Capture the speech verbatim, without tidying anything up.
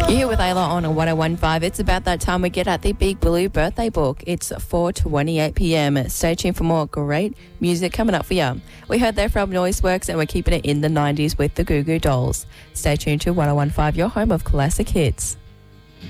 You're here with Ayla on a one oh one point five. It's about that time we get at the Big Blue birthday book. It's four twenty-eight p.m. Stay tuned for more great music coming up for you. We heard there from Noiseworks and we're keeping it in the nineties with the Goo Goo Dolls. Stay tuned to one oh one point five, your home of classic hits.